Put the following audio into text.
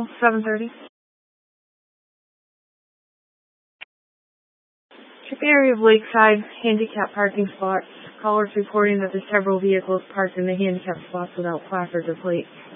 Central, 7:30. Area of Lakeside handicap parking spots. Callers reporting that there's several vehicles parked in the handicap spots without placards or plates.